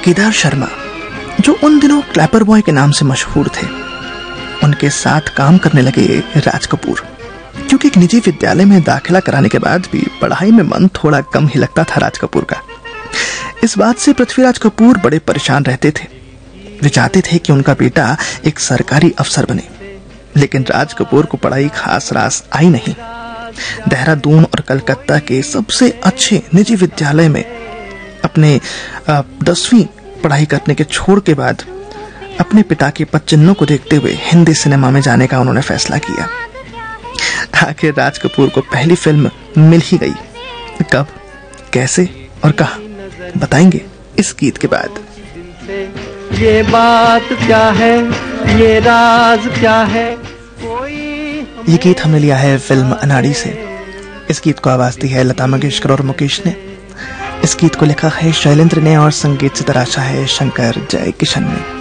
केदार शर्मा, जो उन दिनों क्लैपर बॉय के नाम से मशहूर थे, उनके साथ काम करने लगे राज कपूर, क्योंकि एक निजी विद्यालय में दाखिला कराने के बाद भी पढ़ाई में मन थोड़ा कम ही लगता था राज कपूर का। इस बात से पृथ्वीराज कपूर बड़े परेशान रहते थे। वे चाहते थे कि उनका बेटा एक सरकारी अफसर बने, लेकिन राज कपूर को पढ़ाई खास रास आई नहीं। देहरादून और कलकत्ता के सबसे अच्छे निजी विद्यालय में अपने 10वीं पढ़ाई करने के छोड़ के बाद अपने पिता के पदचिन्हों को देखते हुए हिंदी सिनेमा में जाने का उन्होंने फैसला किया। आखिर राज कपूर को पहली फिल्म मिल ही गई। कब, कैसे और कहां, बताएंगे इस गीत के बाद। ये बात क्या है, ये राज क्या है। ये गीत हमने लिया है फिल्म अनाड़ी से। इस गीत को आवाज दी है लता मंगेशकर और मुकेश ने। इस गीत को लिखा है शैलेंद्र ने और संगीत से तराशा है शंकर जयकिशन ने।